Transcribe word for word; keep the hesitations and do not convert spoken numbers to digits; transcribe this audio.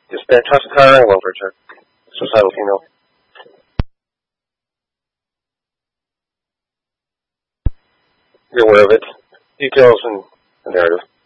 Just fantastic hiring welfare check. Societal female. You're aware of it. Details and the narrative.